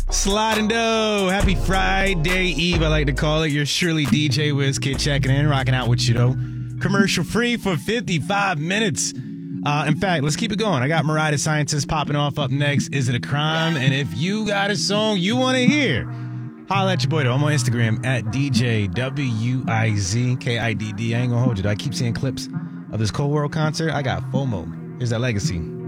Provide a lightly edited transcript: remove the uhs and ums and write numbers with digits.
Slide and dough. Happy Friday Eve, I like to call it. You're surely DJ WizKid checking in, rocking out with you, though. Commercial free for 55 minutes. In fact, let's keep it going. I got Mariah the Scientist popping off up next. Is It a Crime? And if you got a song you want to hear, holla at your boy, though. I'm on Instagram at DJWIZKIDD. I ain't gonna hold you, though. I keep seeing clips of this Cold World concert. I got FOMO. Here's that legacy.